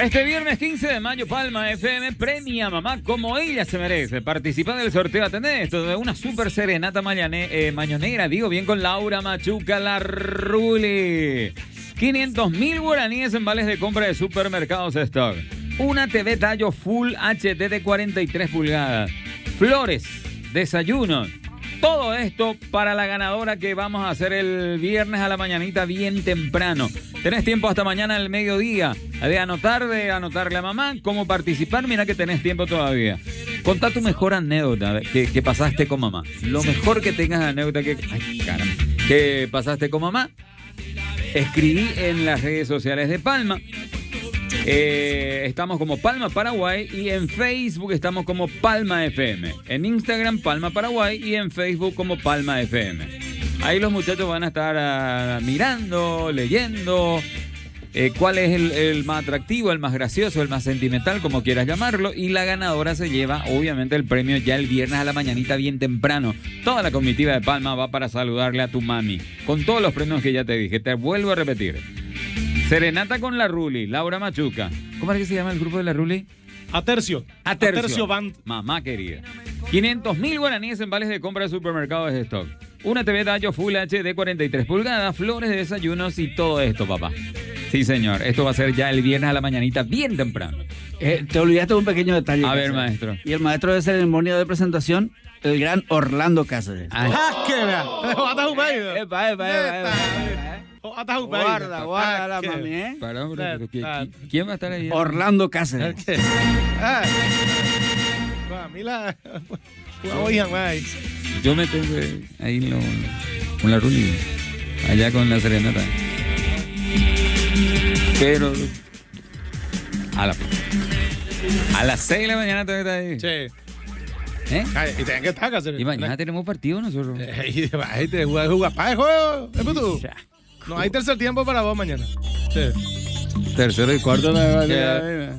Este viernes 15 de mayo, Palma FM premia a mamá como ella se merece. Participa del sorteo, atendé esto, de una super serenata mañonera, digo bien, con Laura Machuca, la Ruli. 500.000 guaraníes en vales de compra de supermercados Stock. Una TV Tallo Full HD de 43 pulgadas. Flores, desayunos. Todo esto para la ganadora que vamos a hacer el viernes a la mañanita bien temprano. Tenés tiempo hasta mañana al mediodía de anotarle a mamá cómo participar. Mira que tenés tiempo todavía. Contá tu mejor anécdota que pasaste con mamá. Lo mejor que tengas anécdota que pasaste con mamá. Escribí en las redes sociales de Palma. Estamos como Palma Paraguay y en Facebook estamos como Palma FM. En Instagram Palma Paraguay y en Facebook como Palma FM. Ahí los muchachos van a estar mirando, leyendo cuál es el más atractivo, el más gracioso, el más sentimental, como quieras llamarlo. Y la ganadora se lleva obviamente el premio ya el viernes a la mañanita bien temprano. Toda la comitiva de Palma va para saludarle a tu mami con todos los premios que ya te dije. Te vuelvo a repetir. Serenata con la Ruli, Laura Machuca. ¿Cómo es que se llama el grupo de la Ruli? Atercio. Atercio Band. Mamá querida. 500.000 guaraníes en vales de compra de supermercados de Stock. Una TV Tallo Full HD 43 pulgadas, flores de desayunos y todo esto, papá. Sí, señor. Esto va a ser ya el viernes a la mañanita, bien temprano. Te olvidaste de un pequeño detalle. A ver, maestro. Y el maestro de ceremonia de presentación, el gran Orlando Cáceres. ¡Qué vea! Guarda la mami, ¿eh? ¿Quién va a estar ahí? Orlando Cáceres. Yo me tengo ahí con la Ruli, allá con la serenata. Pero a las 6 de la mañana te está ahí. Sí. ¿Y tienen que estar, Cáceres. Y mañana tenemos partido nosotros. Te jugar para el juego. No hay tercer tiempo para vos mañana. Sí. Tercero y cuarto me vale.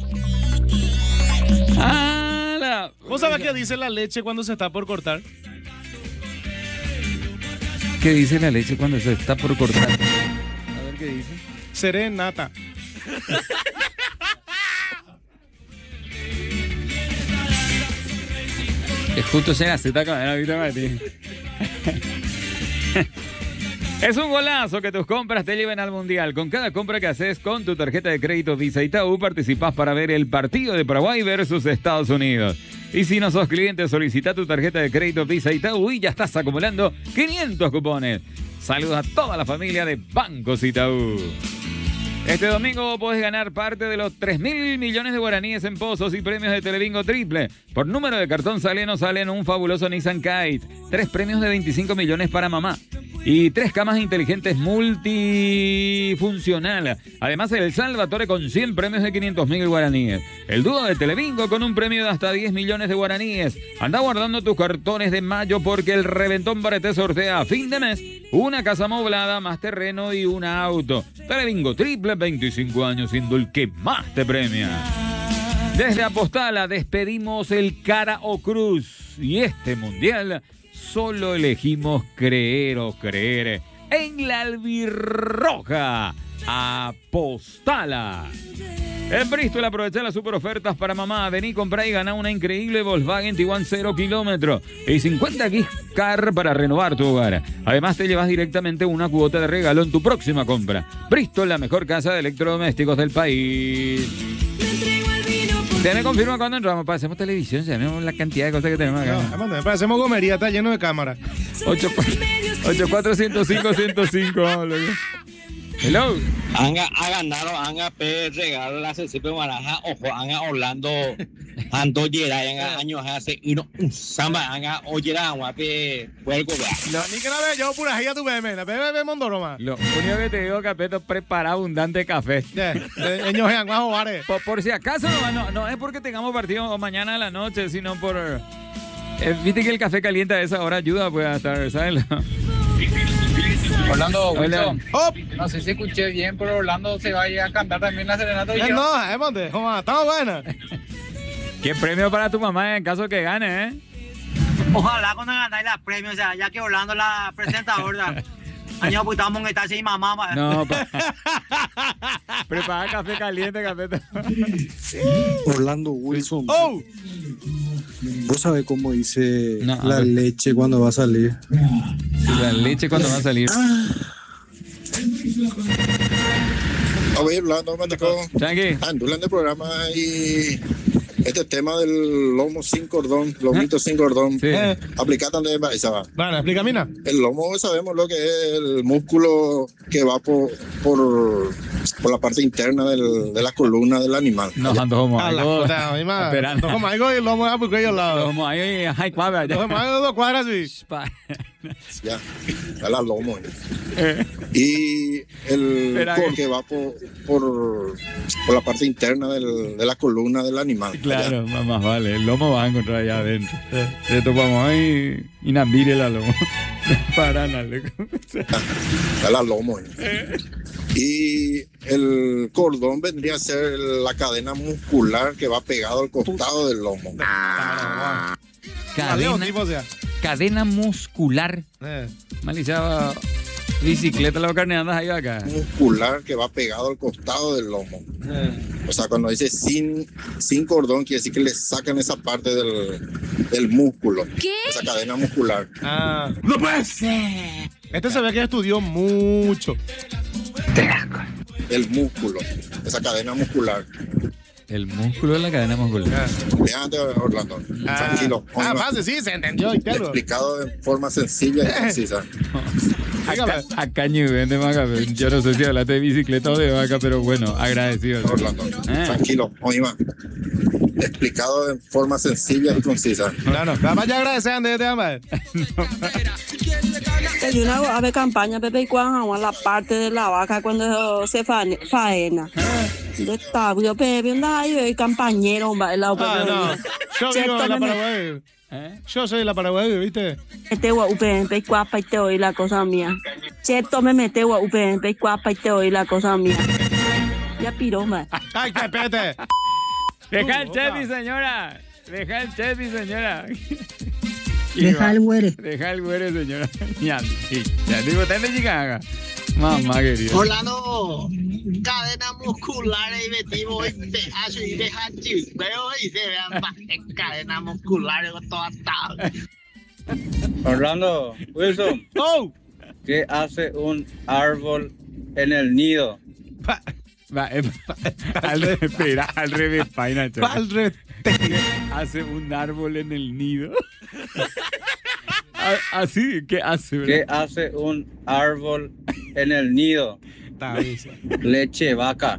¿Vos sabés qué dice la leche cuando se está por cortar? ¿Qué dice la leche cuando se está por cortar? A ver qué dice. Serenata. Es justo se hace esta cadena, ¿viste, Mati? Es un golazo que tus compras te lleven al Mundial. Con cada compra que haces con tu tarjeta de crédito Visa Itaú, participás para ver el partido de Paraguay versus Estados Unidos. Y si no sos cliente, solicita tu tarjeta de crédito Visa Itaú y ya estás acumulando 500 cupones. Saludos a toda la familia de Bancos Itaú. Este domingo podés ganar parte de los 3.000 millones de guaraníes en pozos y premios de Telebingo Triple. Por número de cartón salen un fabuloso Nissan Kite. 3 premios de 25 millones para mamá. Y 3 camas inteligentes multifuncional. Además, el Salvatore con 100 premios de 500.000 guaraníes. El dúo de Telebingo con un premio de hasta 10 millones de guaraníes. Anda guardando tus cartones de mayo porque el Reventón Barete sortea a fin de mes una casa amoblada, más terreno y un auto. Telebingo Triple, 25 años siendo el que más te premia. Desde Apostala despedimos el cara o cruz. Y este mundial solo elegimos creer en la albirroja. Apostala. En Bristol aprovecha las super ofertas para mamá. Vení, comprá y gana una increíble Volkswagen Tiguan 0 kilómetros y 50 gift card para renovar tu hogar. Además te llevas directamente una cuota de regalo en tu próxima compra. Bristol, la mejor casa de electrodomésticos del país. Usted me confirma cuando entramos. Hacemos televisión, sabemos la cantidad de cosas que tenemos acá. No, hacemos gomería, está lleno de cámaras. 84-105-105. Hello. Anga regalo la CCP Baraja, ojo, anga Orlando, ando yera, anga años hace, y no, samba, anga oyera, guape, huelgo, vea. Ni que la ve, yo pura gira tu bebé, la bebé Mondoro más. Lo único que te digo, Capeto, prepara abundante café. Por si acaso, no es porque tengamos partido mañana a la noche, sino por... Viste que el café caliente a esa hora ayuda, pues, a estar, ¿sabes? Orlando, hola. No sé si escuché bien, pero Orlando se va a ir a cantar también la serenata. Estamos buenas. ¿Qué premio para tu mamá en caso que gane, Ojalá cuando ganáis la premio, o sea, ya que Orlando la presentadora. Año pues estamos en esta mamá. No, prepara café caliente, café. Orlando Wilson. ¡Oh! ¿Vos sabés cómo dice No, a la ver. leche cuando va a salir? La leche cuando va a salir. Oye, hablando, Mantico, Chanqui. andulan de programa y este tema del lomo sin cordón, lomito sin cordón, Sí. aplica también esa va. Bueno, explica, Mina. El lomo sabemos lo que es el músculo que va por la parte interna de la columna del animal. Nos antojamos A la algo. puta, a mí más. Esperando. No como algo y lo vamos a porque yo al lado. Como ahí, hay cuadra No como algo 2 cuadras y... Ya, ya la lomo. Y el Espera, cor que va por la parte interna de la columna del animal. Claro, más vale. El lomo va a encontrar allá adentro. Le topamos ahí y nambire la lomo. Paránale. Ya la lomo. Y el cordón vendría a ser la cadena muscular que va pegado al costado del lomo. Cadena, Cadena, tipo, o sea. cadena muscular. Malicia bicicleta, la carne andas ahí acá. Muscular que va pegado al costado del lomo. O sea, cuando dice sin cordón, quiere decir que le sacan esa parte del músculo. ¿Qué? Esa cadena muscular. Ah. ¡No puede ser! Este se ve que estudió mucho. El músculo. Esa cadena muscular. El músculo de la cadena muscular. Déjate, Orlando. Tranquilo. Fácil, sí, se entendió. Claro. Explicado de forma sencilla y concisa. Acá vende vaca. Yo no sé si hablaste de bicicleta o de vaca, pero bueno, agradecido. Orlando. Tranquilo. Oima. Explicado de forma sencilla y concisa. Claro, vaya a agradecer de este hambre. Hay una ave campaña, Pepe y Juan, a la parte de la vaca cuando se faena. De tabio, Pepe, anda ahí, el campañero, hombre, el lado No. Yo vivo en la Paraguay. Yo soy de la Paraguay, ¿viste? Mete gua UPN, guapa y te oí la cosa mía. Cheto me mete gua UPN, guapa y te oí la cosa mía. Ya piró, man. Ay, que espérate. Deja el chepi, señora. Deja el chepi, señora. Deja el güere. Deja el güere, señora. Ya digo, está en Chicago. Mamá querida. Orlando, cadena muscular y metimos este hace y deja chispeo y se vean cadena muscular con toda tabla. Orlando, Wilson, ¡Oh! ¿qué hace un árbol en el nido? Va, espera, al revés, paina, Al revés. Hace un árbol en el nido. Así, ¿qué hace? ¿Verdad? ¿Qué hace un árbol en el nido? Leche vaca.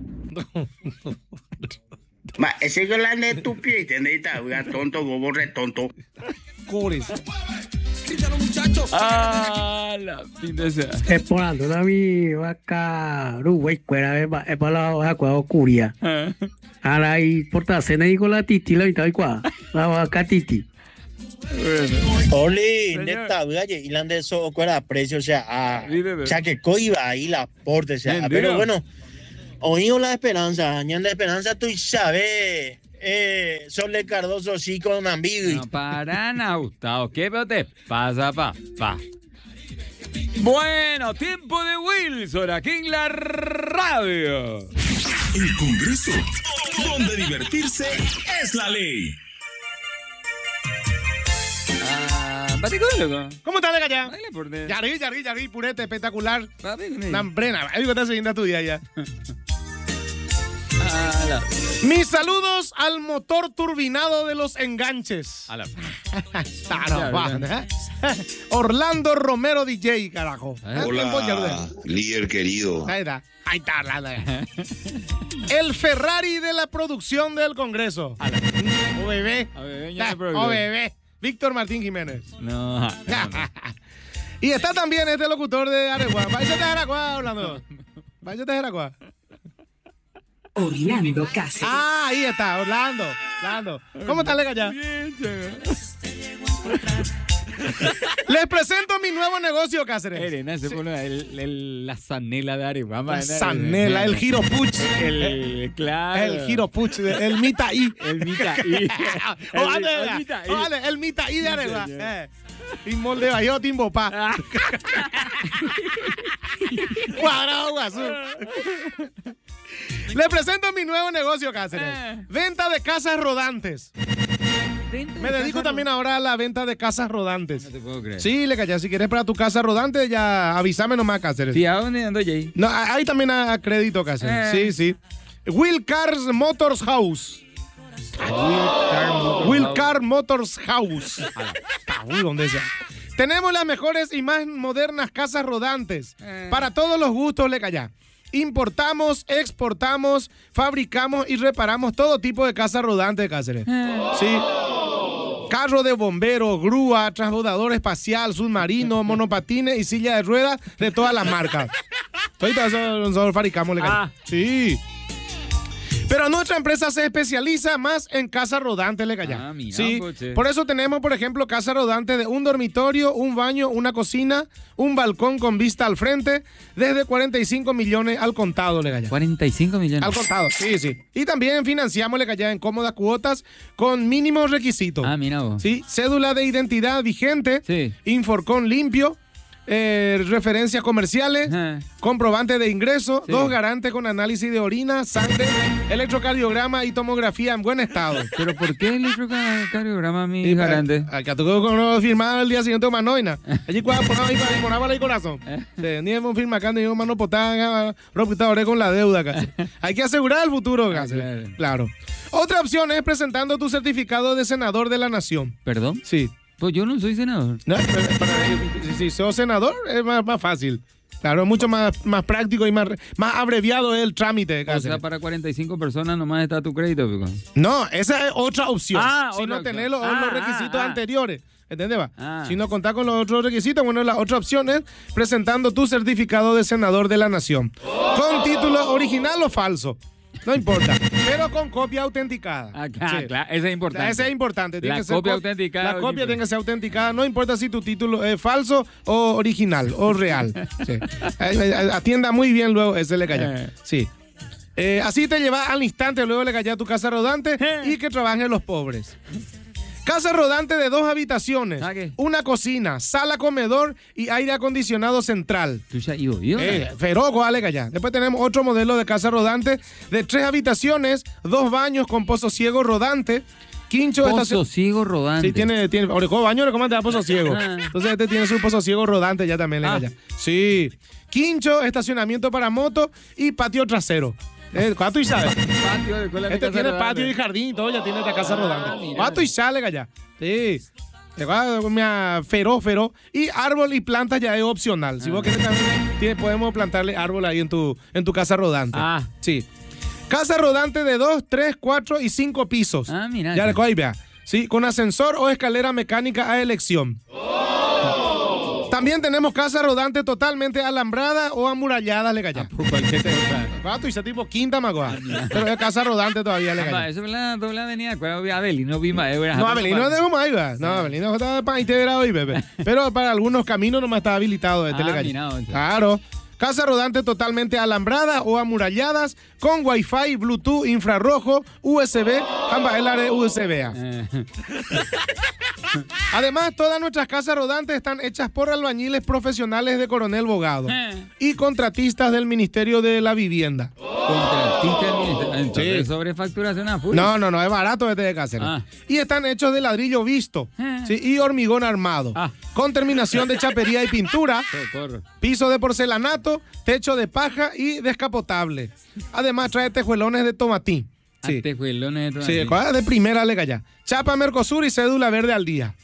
Ese es el estúpido y tenés tonto, bobo, retonto. Cores. Ah, la pinta esa. Explorando la mi vaca Uruguay cuera es para la vaca curia. Ahora y por cena y con la titi la mitad la vaca titi. Oli, neta, y la de eso cuera precio, o sea, que coiba ahí la porte, o sea, pero bueno, oído la esperanza, añade esperanza, tú sabes. Sole Cardoso sí con ambigui. No para nada, Gustavo. ¿Qué te pasa, papá? Bueno, tiempo de Wilson aquí en la radio. El Congreso, donde divertirse es la ley. Baticólogo. ¿Cómo estás, de allá? Dale por de... Yari, purete, espectacular. Papi, Nambrena. Algo está siguiendo a tu día ya. Mis saludos al motor turbinado de los enganches. A la... Orlando Romero DJ, carajo. Hola, líder querido. Ahí está. El Ferrari de la producción del Congreso. O bebé. O bebé. Víctor Martín Jiménez. No. Y está también este locutor de Areguá. Váyate de Areguá, Orlando. Váyate de Areguá. Orlando Cáceres. Ah, ahí está, Orlando. ¿Cómo estás, Lega, ya? Les presento mi nuevo negocio, Cáceres. Elena, se pone la zanela de Areguá. La zanela, el giropuch. Claro. El giropuch, el mitaí. El mitaí. El mitaí de Areguá. Y molde Bajío Timbopá. Cuadrado Guazú. Le presento mi nuevo negocio, Cáceres. Venta de casas rodantes. Me dedico también ahora a la venta de casas rodantes. No te puedo creer. Sí, le callé. Si quieres para tu casa rodante, ya avísame nomás, Cáceres. ¿Y a dónde ando ahí? No, ahí también a crédito, Cáceres. Sí. Will Cars Motors House. Will Car Motors House. ¿Dónde sea? Tenemos las mejores y más modernas casas rodantes. Para todos los gustos, le callá. Importamos, exportamos, fabricamos y reparamos todo tipo de casas rodantes, Cáceres. Sí. Carro de bombero, grúa, transbordador espacial, submarino, monopatines y silla de ruedas de todas las marcas. Todo eso nosotros fabricamos, le callá. Sí. Pero nuestra empresa se especializa más en casas rodantes, le callá. Mira, sí. Poche. Por eso tenemos, por ejemplo, casas rodantes de un dormitorio, un baño, una cocina, un balcón con vista al frente, desde 45 millones al contado, le callá. 45 millones. Al contado, sí. Y también financiamos, le callá, en cómodas cuotas con mínimos requisitos. Mira vos. Sí, cédula de identidad vigente, sí. Inforcón limpio, referencias comerciales, comprobante de ingreso, sí. 2 garantes con análisis de orina, sangre, electrocardiograma y tomografía en buen estado. ¿Pero por qué electrocardiograma, mi garante? Acá tú no firmar el día siguiente manoina. Allí cuando ponaba el corazón. Ni hemos firmado acá, ni mano potada, reputadores con la deuda acá. Hay que asegurar el futuro acá. Claro. Otra opción es presentando tu certificado de senador de la nación. ¿Perdón? Sí. Pues yo no soy senador. No, si sos senador es más fácil. Claro, es mucho más práctico y más abreviado el trámite. O sea, para 45 personas nomás está tu crédito, Pico. No, esa es otra opción. Si no tenés los requisitos anteriores. ¿Entendés? Si no contás con los otros requisitos, bueno, la otra opción es presentando tu certificado de senador de la nación. Con título original o falso. No importa, pero con copia autenticada. Claro, ese es importante. Ese es importante. La copia autenticada. La copia tiene que ser autenticada, no importa si tu título es falso o original o real. Sí. Atienda muy bien luego ese le calla. Sí. Así te llevas al instante, luego le calla tu casa rodante y que trabajen los pobres. Casa rodante de 2 habitaciones, una cocina, sala comedor y aire acondicionado central. ¿Tú ya ido? Feroz, vale, calla. Después tenemos otro modelo de casa rodante de 3 habitaciones, 2 baños con pozo ciego rodante. Quincho pozo ciego rodante. Sí, tiene baño, ¿cómo te da pozo ciego? Entonces este tiene su pozo ciego rodante ya también, le calla. Sí. Quincho, estacionamiento para moto y patio trasero. ¿Cuánto y sabes? Este tiene patio y jardín y todo, ya tiene esta casa rodante. ¿Cuánto y sale, calla? Sí. Feroz. Y árbol y planta ya es opcional. Si vos querés también, podemos plantarle árbol ahí en tu casa rodante. Sí. Casa rodante de 2, 3, 4 y 5 pisos. Mira. Ya le coge, vea. Sí, con ascensor o escalera mecánica a elección. También tenemos casa rodante totalmente alambrada o amurallada, le calla. ¿Cuánto? Y ese tipo quinta, magoa. Pero es casa rodante todavía, le calla. Eso es la doble avenida. ¿Cuál Avelino Vima? No, Avelino de Humaiba. No, Avelino está para ahí te verá hoy, bebé. Pero para algunos caminos nomás está habilitado este, le calla. Claro. Casa rodante totalmente alambrada o amuralladas con Wi-Fi, Bluetooth, infrarrojo, USB, ambas el área USB. Además, todas nuestras casas rodantes están hechas por albañiles profesionales de Coronel Bogado y contratistas del Ministerio de la Vivienda. ¿Contratistas del Ministerio? Entonces, sí. ¿Sobrefacturación a full? No, es barato este de Cáceres. Y están hechos de ladrillo visto y hormigón armado, con terminación de chapería y pintura, piso de porcelanato, techo de paja y descapotable. Además, trae tejuelones de tomatín. Sí. Tejuelones de tomatín. Sí, de primera le calla. Chapa Mercosur y cédula verde al día.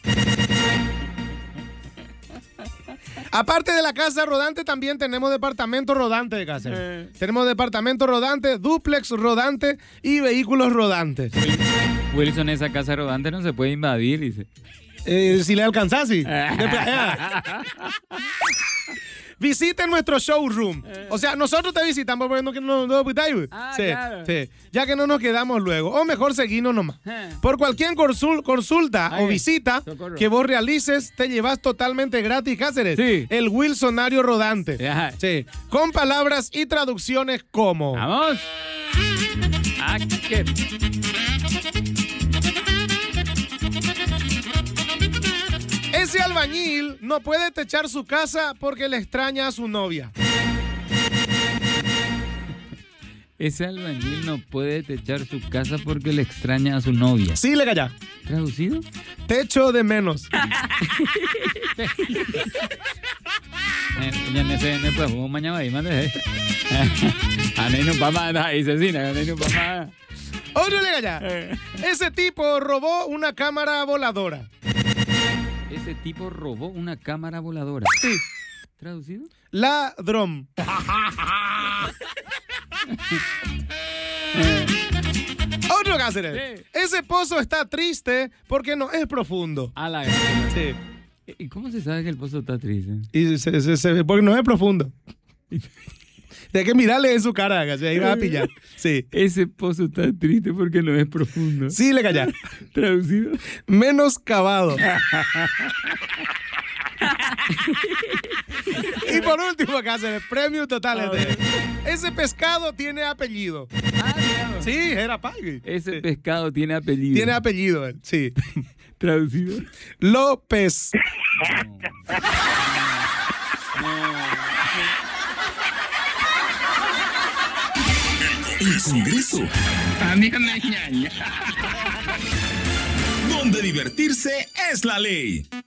Aparte de la casa rodante, también tenemos departamento rodante de casa. Tenemos departamento rodante, dúplex rodante y vehículos rodantes. Wilson, esa casa rodante no se puede invadir, dice. Si le alcanzas, sí. Visiten nuestro showroom. O sea, nosotros te visitamos porque no claro. Sí. Ya que no nos quedamos luego. O mejor seguirnos nomás. Por cualquier consulta o visita que vos realices, te llevas totalmente gratis, Cáceres. Sí. El Wilsonario rodante. Sí. Con palabras y traducciones como... ¡Vamos! Ese albañil no puede techar su casa porque le extraña a su novia. Ese albañil no puede techar su casa porque le extraña a su novia. Sí, le calla. ¿Traducido? Techo de menos. Ya no sé, no puedo mañana ahí, mande. Anay no papá, ahí se cina, anay no papá. Otro le calla. Ese tipo robó una cámara voladora. Ese tipo robó una cámara voladora. Sí. ¿Traducido? Ladrón. Otro Cáceres. Ese pozo está triste porque no es profundo. A la sí. ¿Y cómo se sabe que el pozo está triste? Y porque no es profundo. Hay que mirarle en su cara, que ahí va a pillar. Sí. Ese pozo está triste porque no es profundo. Sí, le calla. ¿Traducido? Menos cavado. Y por último, Cáceres, premio total. Ese pescado tiene apellido. Sí, era pague. Ese pescado tiene apellido. Tiene apellido, sí. ¿Traducido? López. El Congreso. Donde divertirse es la ley.